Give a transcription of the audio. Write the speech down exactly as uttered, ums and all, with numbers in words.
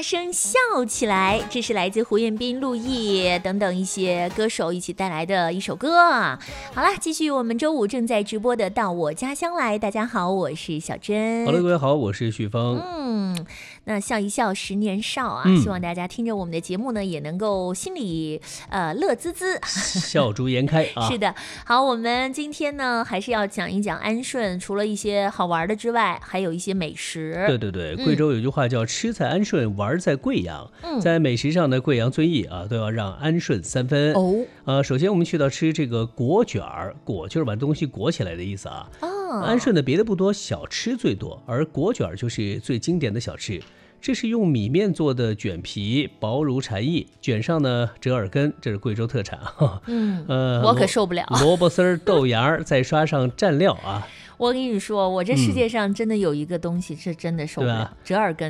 大声笑起来，这是来自胡彦斌、陆毅等等一些歌手一起带来的一首歌。好了，继续我们周五正在直播的《到我家乡来》。大家好，我是小珍。 好了，各位好，我是旭峰。 嗯，那笑一笑，十年少啊！ 嗯、 希望大家听着我们的节目呢，也能够心里呃乐滋滋， 笑逐颜开啊！ 是的，好，我们今天呢还是要讲一讲安顺，除了一些好玩的之外，还有一些美食。 对对对，贵州有句话叫“吃在安顺，玩在贵阳”。 嗯，在美食上的贵阳遵义啊，都要让安顺三分哦。 呃，首先我们去到吃这个果卷儿，果就是把东西裹起来的意思啊。 哦， 安顺的别的不多，小吃最多，而果卷就是最经典的小吃。这是用米面做的卷皮，薄如蝉翼，卷上呢折耳根，这是贵州特产啊。 嗯， 呃， 我可受不了。 萝卜丝儿、豆芽，再刷上蘸料啊。 我跟你说，我这世界上真的有一个东西是真的受不了，折耳根。